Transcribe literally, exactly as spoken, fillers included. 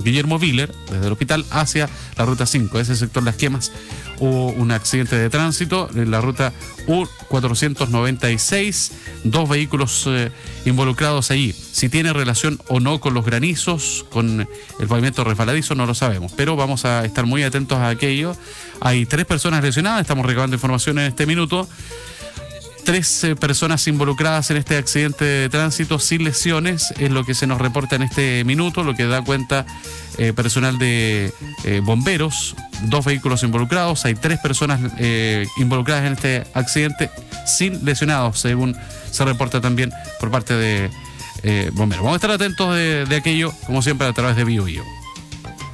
Guillermo Viller, desde el hospital hacia la ruta cinco, ese sector Las Quemas. Hubo un accidente de tránsito en la ruta U cuatrocientos noventa y seis, dos vehículos eh, involucrados allí. Si tiene relación o no con los granizos, con el pavimento resbaladizo, no lo sabemos, pero vamos a estar muy atentos a aquello. Hay tres personas lesionadas, estamos recabando información en este minuto. Tres eh, personas involucradas en este accidente de tránsito sin lesiones, es lo que se nos reporta en este minuto, lo que da cuenta eh, personal de eh, bomberos, dos vehículos involucrados, hay tres personas eh, involucradas en este accidente sin lesionados, según se reporta también por parte de eh, bomberos. Vamos a estar atentos de, de aquello, como siempre, a través de Bio Bio.